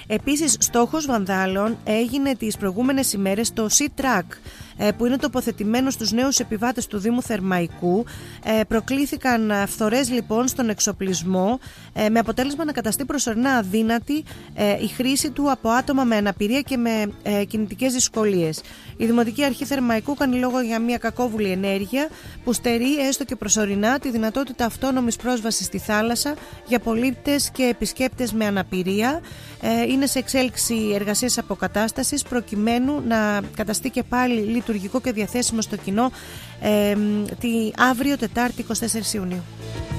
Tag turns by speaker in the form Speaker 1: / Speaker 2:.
Speaker 1: Επίσης, στόχος βανδάλων έγινε τις προηγούμενες ημέρες το Sea Track, που είναι τοποθετημένο στους νέους επιβάτες του Δήμου Θερμαϊκού. Προκλήθηκαν φθορές λοιπόν στον εξοπλισμό, με αποτέλεσμα να καταστεί προσωρινά αδύνατη η χρήση του από άτομα με αναπηρία και με κινητικές δυσκολίες. Η Δημοτική Αρχή Θερμαϊκού κάνει λόγο για μια κακόβουλη ενέργεια που στερεί έστω και προσωρινά τη δυνατότητα αυτόνομης πρόσβασης στη θάλασσα για πολίτες και επισκέπτες με αναπηρία. Είναι σε εξέλιξη εργασίες αποκατάστασης προκειμένου να καταστεί και πάλι λειτουργικό και διαθέσιμο στο κοινό αύριο Τετάρτη 24 Ιουνίου.